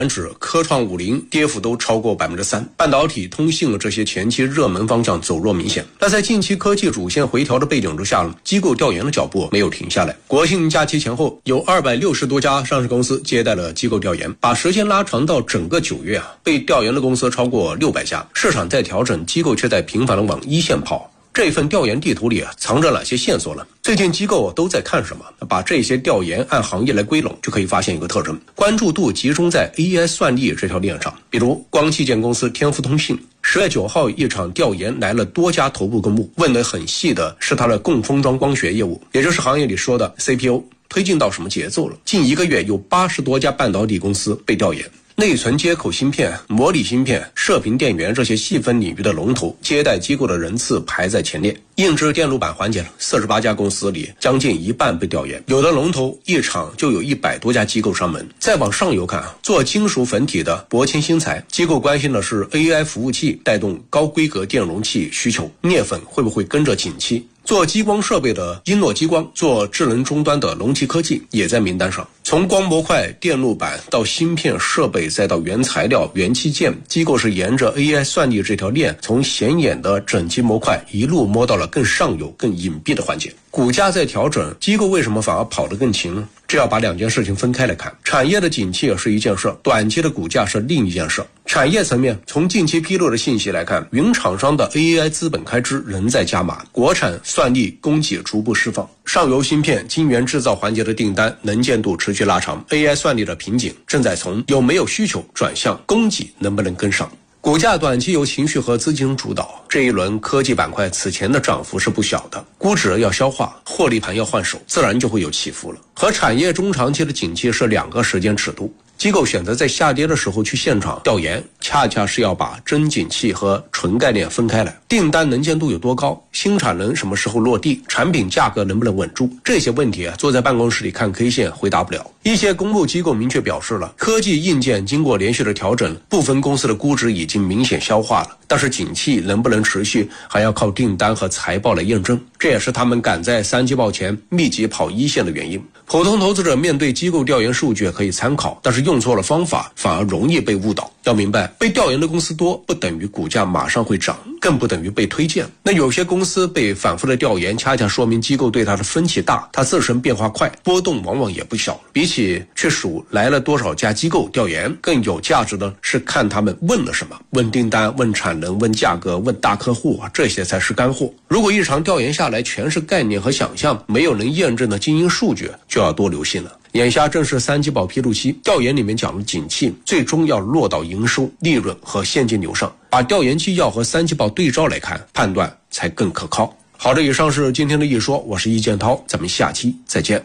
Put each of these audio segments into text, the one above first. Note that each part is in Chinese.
指科创50跌幅都超过 3%， 半导体、通信这些前期热门方向走弱明显。那在近期科技主线回调的背景之下，机构调研的脚步没有停下来。国庆假期前后，有260多家上市公司接待了机构调研，把时间拉长到整个9月被调研的公司超过600家。市场在调整，机构却在频繁地往一线跑。这份调研地图里藏着哪些线索呢？最近机构都在看什么？把这些调研按行业来归拢，就可以发现一个特征：关注度集中在 AI 算力这条链上。比如光器件公司天福通信，10月9号一场调研来了多家头部公募，问得很细的是它的共封装光学业务，也就是行业里说的 CPU 推进到什么节奏了。近1个月有80多家半导体公司被调研。内存接口芯片、模拟芯片、射频电源这些细分领域的龙头接待机构的人次排在前列。硬质电路板环节48家公司里将近一半被调研，有的龙头一场就有100多家机构上门。再往上游看，做金属粉体的博清新材，机构关心的是 AI 服务器带动高规格电容器需求，镍粉会不会跟着景气？做激光设备的英诺激光，做智能终端的龙旗科技也在名单上。从光模块、电路板到芯片设备，再到原材料、元器件，机构是沿着 AI 算力这条链，从显眼的整机模块一路摸到了更上游、更隐蔽的环节。股价在调整，机构为什么反而跑得更勤呢？这要把2件事情分开来看。产业的景气是一件事，短期的股价是另一件事。产业层面，从近期披露的信息来看，云厂商的 AI 资本开支仍在加码，国产算力供给逐步释放，上游芯片、晶圆制造环节的订单能见度持续拉长， AI 算力的瓶颈正在从有没有需求转向供给能不能跟上。股价短期由情绪和资金主导，这一轮科技板块此前的涨幅是不小的，估值要消化，获利盘要换手，自然就会有起伏了。和产业中长期的景气是2个时间尺度。机构选择在下跌的时候去现场调研，恰恰是要把真景气和纯概念分开来。订单能见度有多高，新产能什么时候落地，产品价格能不能稳住，这些问题坐在办公室里看 K 线回答不了。一些公募机构明确表示了，科技硬件经过连续的调整，部分公司的估值已经明显消化了，但是景气能不能持续，还要靠订单和财报来验证。这也是他们赶在3季报前密集跑一线的原因。普通投资者面对机构调研数据可以参考，但是用错了方法反而容易被误导。要明白，被调研的公司多不等于股价马上会涨，更不等于被推荐。那有些公司被反复的调研，恰恰说明机构对它的分歧大，它自身变化快，波动往往也不小。比起去数来了多少家机构调研，更有价值的是看他们问了什么，问订单、问产能、问价格、问大客户这些才是干货。如果一场调研下来全是概念和想象，没有能验证的经营数据，就要多留心了。眼下正是3季报披露期，调研里面讲的景气最终要落到营收、利润和现金流上，把调研纪要和3季报对照来看，判断才更可靠。好的，以上是今天的一说，我是易建涛，咱们下期再见。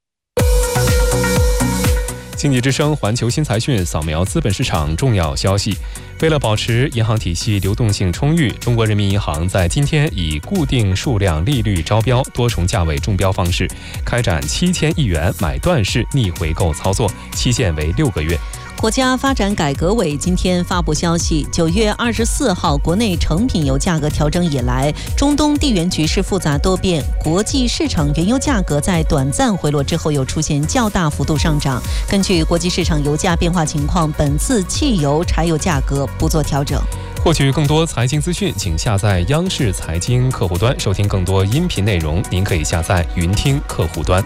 经济之声环球新财讯扫描资本市场重要消息。为了保持银行体系流动性充裕，中国人民银行在今天以固定数量利率招标、多重价位中标方式开展7000亿元买断式逆回购操作，期限为6个月。 国家发展改革委今天发布消息，9月24号国内成品油价格调整以来，中东地缘局势复杂多变，国际市场原油价格在短暂回落之后又出现较大幅度上涨。根据国际市场油价变化情况，本次汽油、柴油价格不做调整。 获取更多财经资讯，请下载央视财经客户端，收听更多音频内容，您可以下载云听客户端。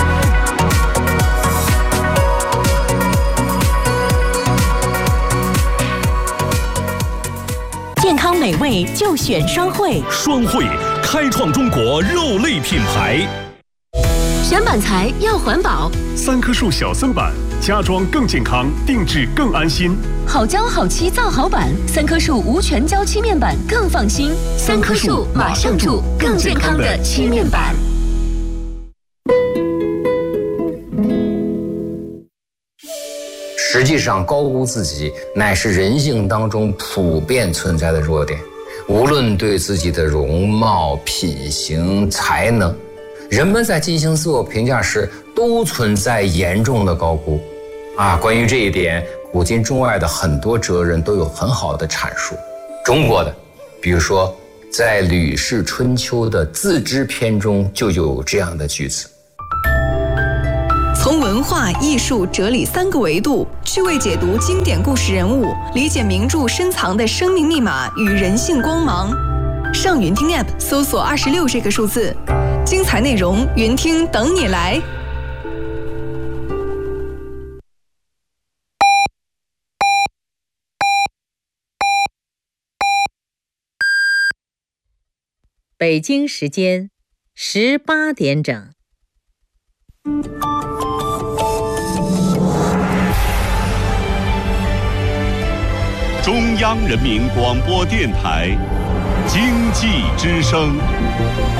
健康美味就选双汇， 双汇开创中国肉类品牌。 选板材要环保 ，3棵树小森板，家装更健康，定制更安心。 好胶好漆造好板，3棵树无全胶漆面板更放心。3棵树马上住更健康的漆面板。 实际上，高估自己乃是人性当中普遍存在的弱点。无论对自己的容貌、品行、才能，人们在进行自我评价时都存在严重的高估。关于这一点，古今中外的很多哲人都有很好的阐述。中国的，比如说在《吕氏春秋》的自知篇中就有这样的句子： 从文文化艺术哲理3个维度，趣味解读经典故事人物，理解名著深藏的生命密码与人性光芒。上云听 App 搜索26这个数字，精彩内容云听等你来。 北京时间18点整。 中央人民广播电台经济之声。